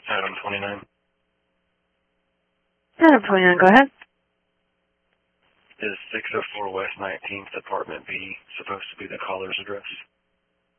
Adam 29. Adam 29, go ahead. Is 604 West 19th, Apartment B, supposed to be the caller's address?